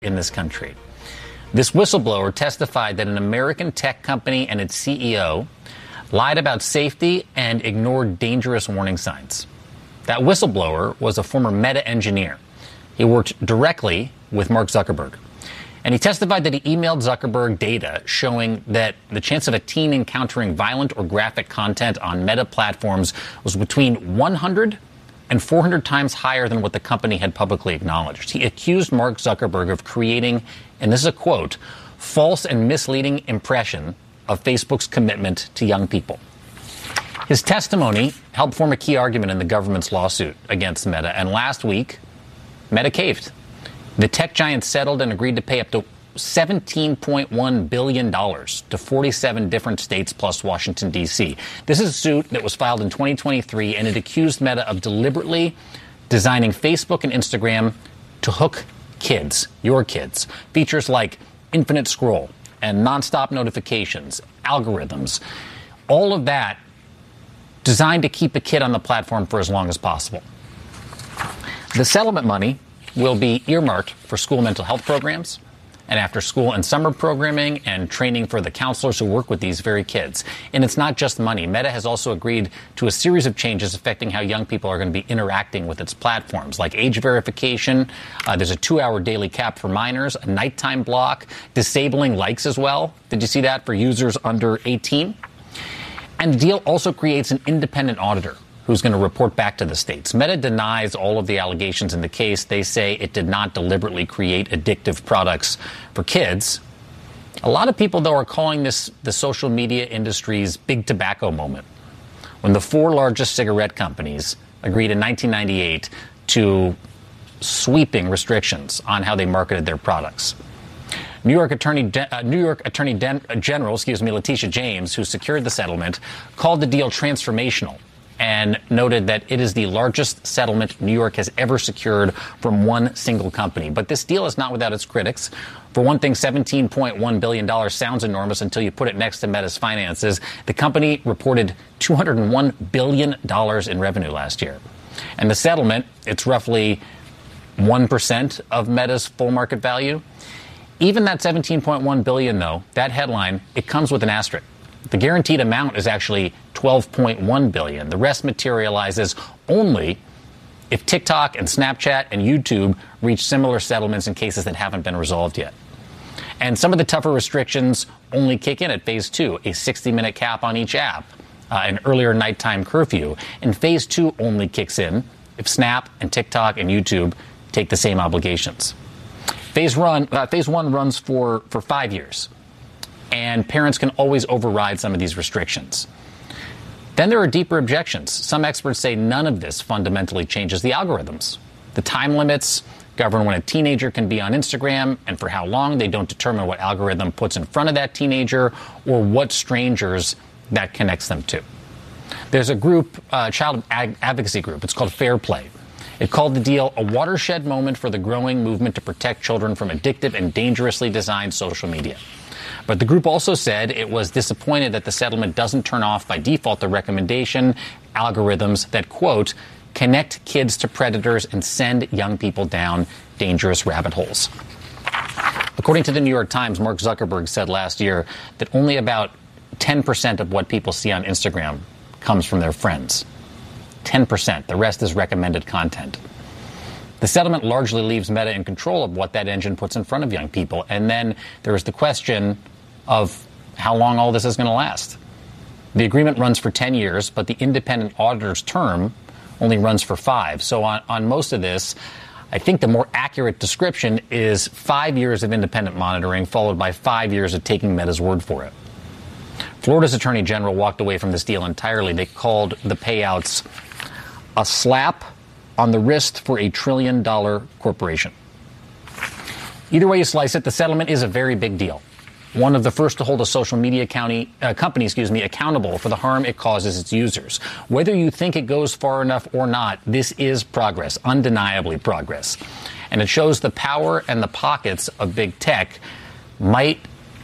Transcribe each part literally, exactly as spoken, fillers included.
in this country. This whistleblower testified that an American tech company and its C E O lied about safety and ignored dangerous warning signs. That whistleblower was a former Meta engineer. He worked directly with Mark Zuckerberg. And he testified that he emailed Zuckerberg data showing that the chance of a teen encountering violent or graphic content on Meta platforms was between one hundred and four hundred times higher than what the company had publicly acknowledged. He accused Mark Zuckerberg of creating, and this is a quote, false and misleading impression of Facebook's commitment to young people. His testimony helped form a key argument in the government's lawsuit against Meta, and last week, Meta caved. The tech giant settled and agreed to pay up to seventeen point one billion dollars to forty-seven different states plus Washington, D C. This is a suit that was filed in twenty twenty-three, and it accused Meta of deliberately designing Facebook and Instagram to hook kids, your kids. Features like infinite scroll and nonstop notifications, algorithms, all of that designed to keep a kid on the platform for as long as possible. The settlement money will be earmarked for school mental health programs and after school and summer programming and training for the counselors who work with these very kids. And it's not just money. Meta has also agreed to a series of changes affecting how young people are going to be interacting with its platforms, like age verification. Uh, there's a two-hour daily cap for minors, a nighttime block, disabling likes as well. Did you see that for users under eighteen? And the deal also creates an independent auditor who's going to report back to the states. Meta denies all of the allegations in the case. They say it did not deliberately create addictive products for kids. A lot of people, though, are calling this the social media industry's big tobacco moment, when the four largest cigarette companies agreed in nineteen ninety-eight to sweeping restrictions on how they marketed their products. New York Attorney uh, New York Attorney Den- General, excuse me, Letitia James, who secured the settlement, called the deal transformational and noted that it is the largest settlement New York has ever secured from one single company. But this deal is not without its critics. For one thing, seventeen point one billion dollars sounds enormous until you put it next to Meta's finances. The company reported two hundred one billion dollars in revenue last year. And the settlement, it's roughly one percent of Meta's full market value. Even that seventeen point one billion dollars, though, that headline, it comes with an asterisk. The guaranteed amount is actually twelve point one billion dollars. The rest materializes only if TikTok and Snapchat and YouTube reach similar settlements in cases that haven't been resolved yet. And some of the tougher restrictions only kick in at phase two, a sixty-minute cap on each app, uh, an earlier nighttime curfew. And phase two only kicks in if Snap and TikTok and YouTube take the same obligations. Phase, run, uh, phase one runs for, for five years. And parents can always override some of these restrictions. Then there are deeper objections. Some experts say none of this fundamentally changes the algorithms. The time limits govern when a teenager can be on Instagram and for how long. They don't determine what algorithm puts in front of that teenager or what strangers that connects them to. There's a group, a uh, child ag- advocacy group. It's called Fair Play. It called the deal a watershed moment for the growing movement to protect children from addictive and dangerously designed social media. But the group also said it was disappointed that the settlement doesn't turn off by default the recommendation algorithms that, quote, connect kids to predators and send young people down dangerous rabbit holes. According to the New York Times, Mark Zuckerberg said last year that only about ten percent of what people see on Instagram comes from their friends. ten percent. The rest is recommended content. The settlement largely leaves Meta in control of what that engine puts in front of young people. And then there is the question of how long all this is going to last. The agreement runs for ten years, but the independent auditor's term only runs for five. So on, on most of this, I think the more accurate description is five years of independent monitoring, followed by five years of taking Meta's word for it. Florida's Attorney General walked away from this deal entirely. They called the payouts a slap on the wrist for a trillion dollar corporation. Either way you slice it, the settlement is a very big deal. One of the first to hold a social media county, uh, company excuse me, accountable for the harm it causes its users. Whether you think it goes far enough or not, this is progress, undeniably progress. And it shows the power and the pockets of big tech might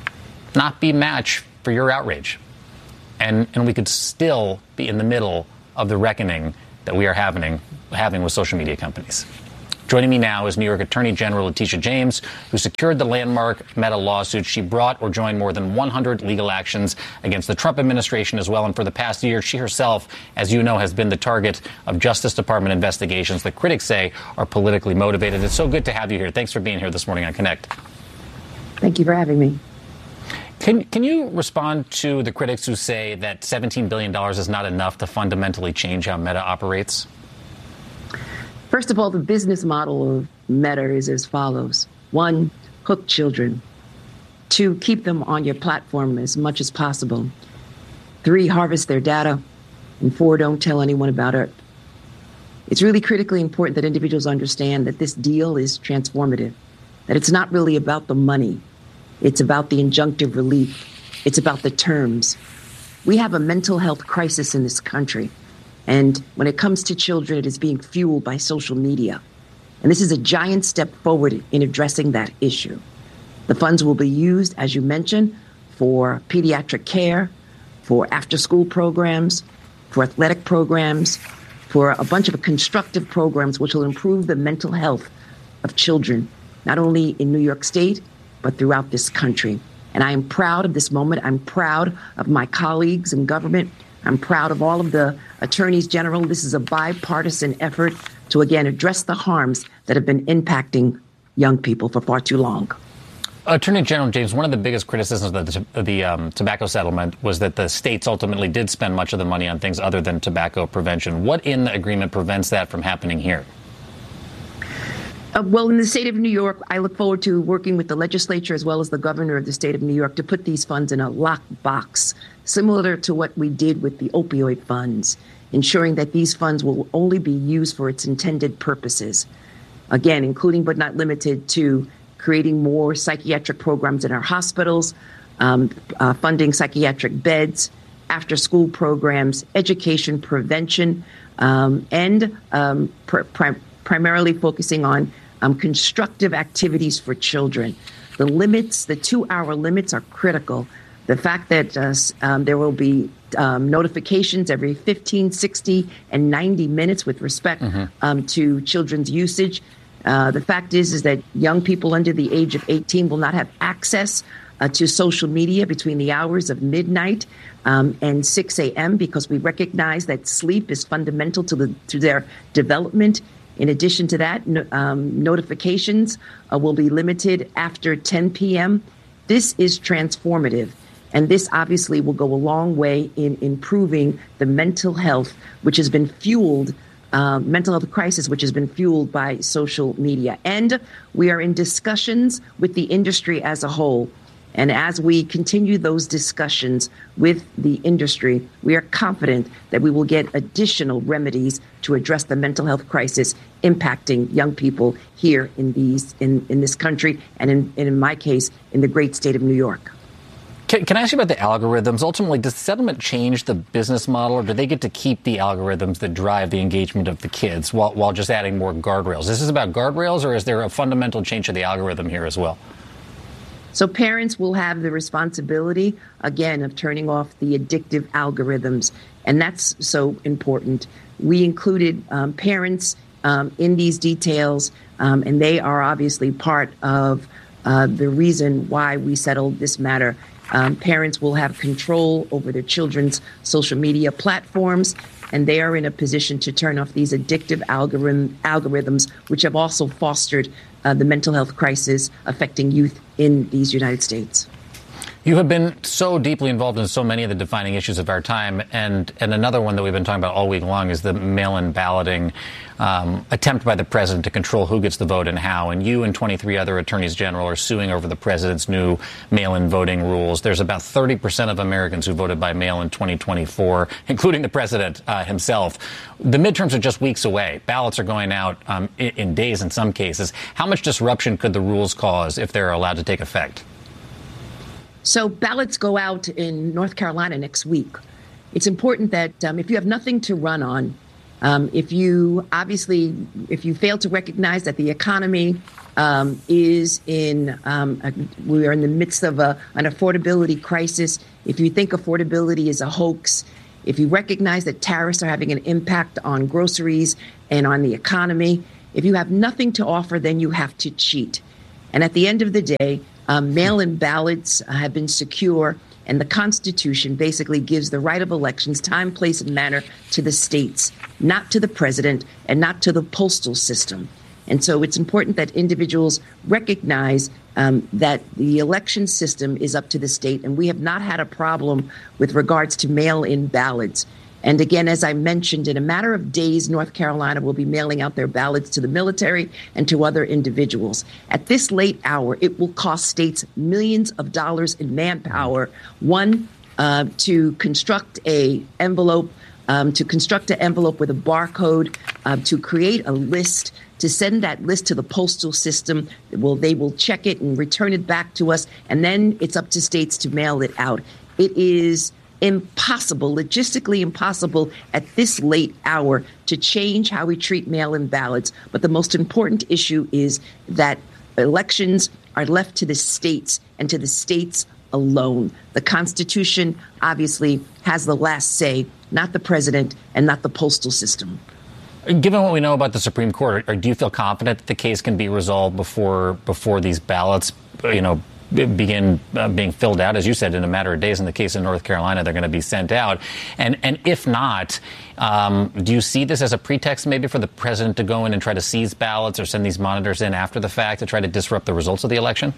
not be matched for your outrage. And, and we could still be in the middle of the reckoning that we are having, having with social media companies. Joining me now is New York Attorney General Letitia James, who secured the landmark Meta lawsuit. She brought or joined more than one hundred legal actions against the Trump administration as well. And for the past year, she herself, as you know, has been the target of Justice Department investigations that critics say are politically motivated. It's so good to have you here. Thanks for being here this morning on Connect. Thank you for having me. Can, can you respond to the critics who say that seventeen billion dollars is not enough to fundamentally change how Meta operates? First of all, the business model of Meta is as follows. One, hook children. Two, keep them on your platform as much as possible. Three, harvest their data. And four, don't tell anyone about it. It's really critically important that individuals understand that this deal is transformative, that it's not really about the money. It's about the injunctive relief. It's about the terms. We have a mental health crisis in this country. And when it comes to children, it is being fueled by social media. And this is a giant step forward in addressing that issue. The funds will be used, as you mentioned, for pediatric care, for after-school programs, for athletic programs, for a bunch of constructive programs which will improve the mental health of children, not only in New York State, but throughout this country. And I am proud of this moment. I'm proud of my colleagues in government. I'm proud of all of the attorneys general. This is a bipartisan effort to, again, address the harms that have been impacting young people for far too long. Attorney General James, one of the biggest criticisms of the, of the um, tobacco settlement was that the states ultimately did spend much of the money on things other than tobacco prevention. What in the agreement prevents that from happening here? Uh, well, in the state of New York, I look forward to working with the legislature as well as the governor of the state of New York to put these funds in a locked box, similar to what we did with the opioid funds, ensuring that these funds will only be used for its intended purposes. Again, including but not limited to creating more psychiatric programs in our hospitals, um, uh, funding psychiatric beds, after-school programs, education prevention, um, and um, pr- pr- primarily focusing on um, constructive activities for children. The limits, the two-hour limits are critical. The fact that uh, um, there will be um, notifications every fifteen, sixty, and ninety minutes with respect mm-hmm. um, to children's usage. Uh, the fact is, is that young people under the age of eighteen will not have access uh, to social media between the hours of midnight um, and six a.m. because we recognize that sleep is fundamental to the to their development. In addition to that, no, um, notifications uh, will be limited after ten p.m. This is transformative. And this obviously will go a long way in improving the mental health, which has been fueled, uh, mental health crisis, which has been fueled by social media. And we are in discussions with the industry as a whole. And as we continue those discussions with the industry, we are confident that we will get additional remedies to address the mental health crisis impacting young people here in these in, in this country and in, and in my case, in the great state of New York. Can, can I ask you about the algorithms? Ultimately, does the settlement change the business model, or do they get to keep the algorithms that drive the engagement of the kids while, while just adding more guardrails? Is this about guardrails, or is there a fundamental change to the algorithm here as well? So parents will have the responsibility, again, of turning off the addictive algorithms. And that's so important. We included um, parents um, in these details, um, and they are obviously part of uh, the reason why we settled this matter. Um, parents will have control over their children's social media platforms, and they are in a position to turn off these addictive algorithm, algorithms, which have also fostered uh, the mental health crisis affecting youth in these United States. You have been so deeply involved in so many of the defining issues of our time, and, and another one that we've been talking about all week long is the mail-in balloting um, attempt by the president to control who gets the vote and how. And you and twenty-three other attorneys general are suing over the president's new mail-in voting rules. There's about thirty percent of Americans who voted by mail in twenty twenty-four, including the president uh, himself. The midterms are just weeks away. Ballots are going out um, in, in days in some cases. How much disruption could the rules cause if they're allowed to take effect? So ballots go out in North Carolina next week. It's important that um, if you have nothing to run on, um, if you obviously, if you fail to recognize that the economy um, is in, um, a, we are in the midst of a, an affordability crisis, if you think affordability is a hoax, if you recognize that tariffs are having an impact on groceries and on the economy, If you have nothing to offer, then you have to cheat. And at the end of the day, um, mail-in ballots have been secure, and the Constitution basically gives the right of elections, time, place, and manner to the states, not to the president and not to the postal system. And so it's important that individuals recognize um, that the election system is up to the state, and we have not had a problem with regards to mail-in ballots. And again, as I mentioned, in a matter of days, North Carolina will be mailing out their ballots to the military and to other individuals. At this late hour, it will cost states millions of dollars in manpower, one, uh, to construct a envelope, um, to construct an envelope with a barcode, uh, to create a list, to send that list to the postal system. Well, they will check it and return it back to us, and then it's up to states to mail it out. It is impossible, logistically impossible at this late hour to change how we treat mail-in ballots. But the most important issue is that elections are left to the states and to the states alone. The Constitution obviously has the last say, not the president and not the postal system. Given what we know about the Supreme Court, or do you feel confident that the case can be resolved before before these ballots, you know, begin uh, being filled out, as you said, in a matter of days? In the case of North Carolina, they're going to be sent out. And and if not, um, do you see this as a pretext maybe for the president to go in and try to seize ballots or send these monitors in after the fact to try to disrupt the results of the election?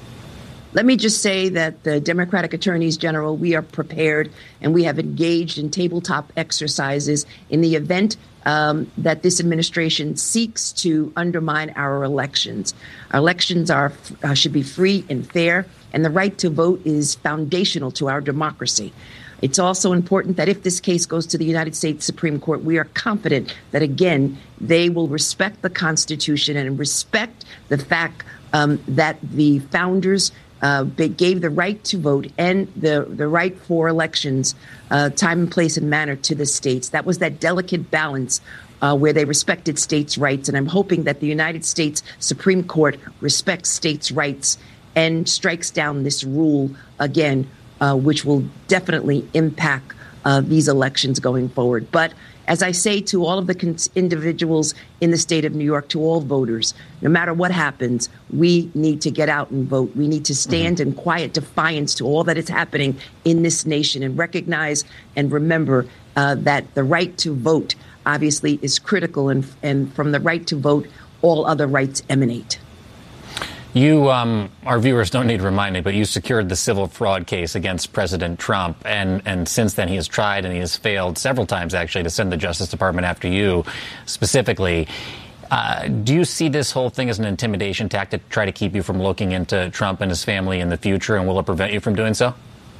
Let me just say that the Democratic attorneys general, we are prepared, and we have engaged in tabletop exercises in the event um, that this administration seeks to undermine our elections. Our elections are uh, should be free and fair, and the right to vote is foundational to our democracy. It's also important that if this case goes to the United States Supreme Court, we are confident that, again, they will respect the Constitution and respect the fact um, that the founders Uh, gave the right to vote and the, the right for elections, uh, time and place and manner to the states. That was that delicate balance uh, where they respected states' rights. And I'm hoping that the United States Supreme Court respects states' rights and strikes down this rule again, uh, which will definitely impact uh, these elections going forward. But as I say to all of the cons- individuals in the state of New York, to all voters, no matter what happens, we need to get out and vote. We need to stand mm-hmm. in quiet defiance to all that is happening in this nation and recognize and remember uh, that the right to vote obviously is critical. And, and from the right to vote, all other rights emanate. You, um, our viewers don't need reminding, but you secured the civil fraud case against President Trump. And, and since then, he has tried and he has failed several times, actually, to send the Justice Department after you specifically. Uh, do you see this whole thing as an intimidation tactic to try to keep you from looking into Trump and his family in the future? And will it prevent you from doing so?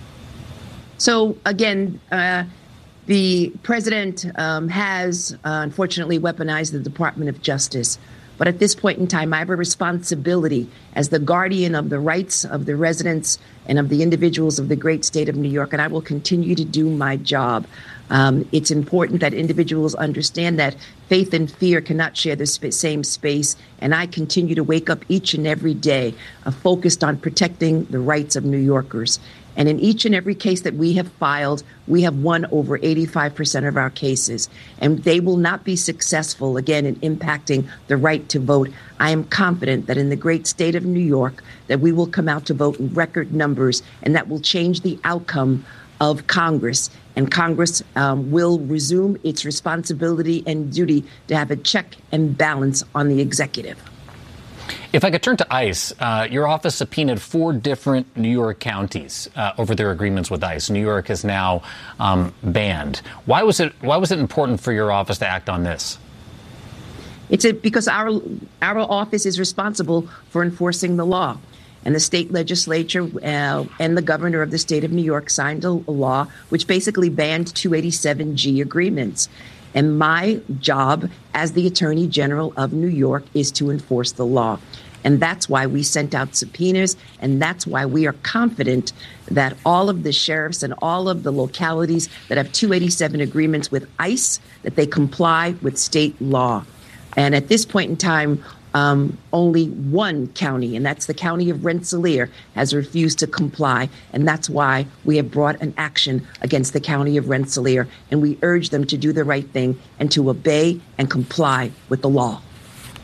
So, again, uh, the president um, has, uh, unfortunately, weaponized the Department of Justice. But at this point in time, I have a responsibility as the guardian of the rights of the residents and of the individuals of the great state of New York, and I will continue to do my job. Um, it's important that individuals understand that faith and fear cannot share the sp- same space, and I continue to wake up each and every day uh, focused on protecting the rights of New Yorkers. And in each and every case that we have filed, we have won over eighty-five percent of our cases. And they will not be successful, again, in impacting the right to vote. I am confident that in the great state of New York, that we will come out to vote in record numbers, and that will change the outcome of Congress. And Congress um, will resume its responsibility and duty to have a check and balance on the executive. If I could turn to ICE, uh, your office subpoenaed four different New York counties uh, over their agreements with ICE. New York is now um, banned. Why was it Why was it important for your office to act on this? It's a, because our our office is responsible for enforcing the law. And the state legislature uh, and the governor of the state of New York signed a, a law which basically banned two eighty-seven G agreements. And my job as the Attorney General of New York is to enforce the law. And that's why we sent out subpoenas. And that's why we are confident that all of the sheriffs and all of the localities that have two eighty-seven agreements with ICE, that they comply with state law. And at this point in time, Um, only one county, and that's the county of Rensselaer, has refused to comply. And that's why we have brought an action against the county of Rensselaer. And we urge them to do the right thing and to obey and comply with the law.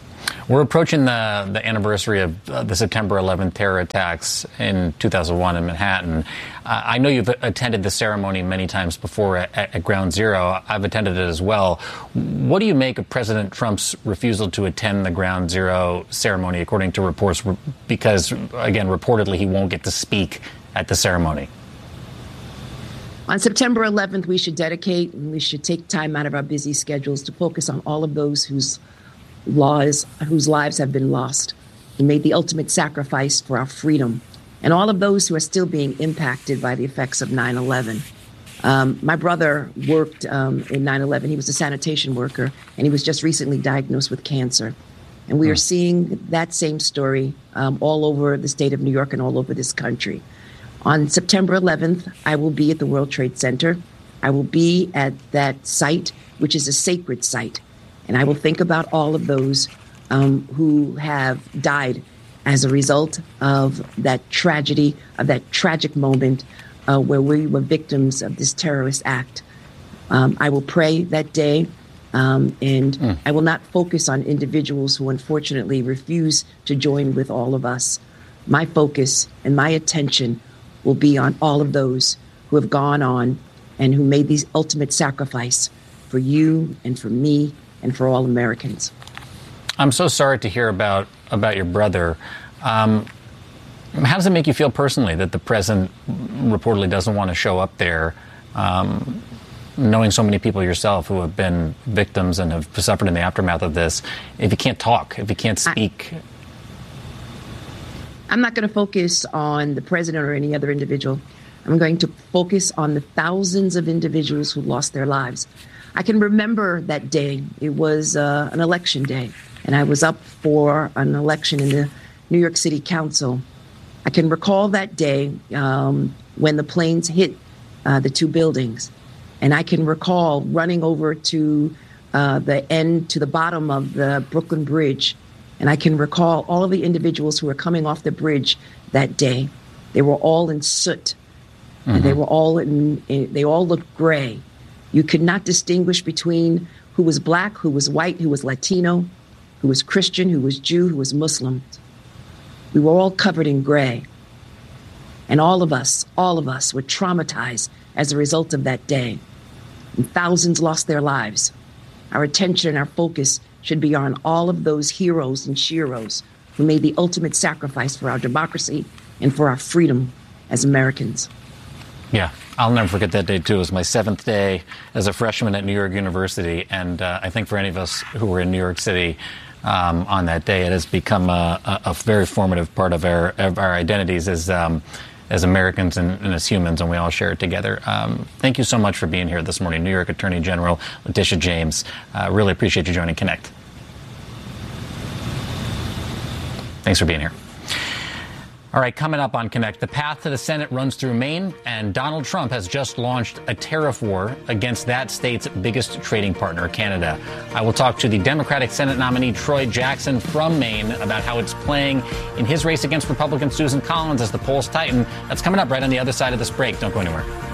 We're approaching the, the anniversary of uh, the September eleventh terror attacks in two thousand one in Manhattan. Uh, I know you've attended the ceremony many times before at, at Ground Zero. I've attended it as well. What do you make of President Trump's refusal to attend the Ground Zero ceremony, according to reports, because, again, reportedly he won't get to speak at the ceremony? On September eleventh, we should dedicate and we should take time out of our busy schedules to focus on all of those whose laws, whose lives have been lost, who made the ultimate sacrifice for our freedom, and all of those who are still being impacted by the effects of nine eleven. Um, my brother worked um, in nine eleven. He was a sanitation worker, and he was just recently diagnosed with cancer. And we are seeing that same story um, all over the state of New York and all over this country. On September eleventh, I will be at the World Trade Center. I will be at that site, which is a sacred site. And I will think about all of those um, who have died as a result of that tragedy, of that tragic moment uh, where we were victims of this terrorist act. Um, I will pray that day, um, and mm. I will not focus on individuals who unfortunately refuse to join with all of us. My focus and my attention will be on all of those who have gone on and who made the ultimate sacrifice for you and for me and for all Americans. I'm so sorry to hear about, about your brother. Um, how does it make you feel personally that the president reportedly doesn't want to show up there, um, knowing so many people yourself who have been victims and have suffered in the aftermath of this, if you can't talk, if you can't speak? I, I'm not going to focus on the president or any other individual. I'm going to focus on the thousands of individuals who lost their lives. I can remember that day. It was uh, an election day, and I was up for an election in the New York City Council. I can recall that day um, when the planes hit uh, the two buildings, and I can recall running over to uh, the end, to the bottom of the Brooklyn Bridge, and I can recall all of the individuals who were coming off the bridge that day. They were all in soot, mm-hmm. and they were all in, in, they all looked gray. You could not distinguish between who was black, who was white, who was Latino, who was Christian, who was Jew, who was Muslim. We were all covered in gray. And all of us, all of us were traumatized as a result of that day. And thousands lost their lives. Our attention and our focus should be on all of those heroes and sheroes who made the ultimate sacrifice for our democracy and for our freedom as Americans. Yeah, I'll never forget that day, too. It was my seventh day as a freshman at New York University. And uh, I think for any of us who were in New York City um, on that day, it has become a, a, a very formative part of our, of our identities as um, as Americans and, and as humans, and we all share it together. Um, thank you so much for being here this morning, New York Attorney General Letitia James. Uh, really appreciate you joining Connect. Thanks for being here. All right, coming up on Connect, the path to the Senate runs through Maine, and Donald Trump has just launched a tariff war against that state's biggest trading partner, Canada. I will talk to the Democratic Senate nominee Troy Jackson from Maine about how it's playing in his race against Republican Susan Collins as the polls tighten. That's coming up right on the other side of this break. Don't go anywhere.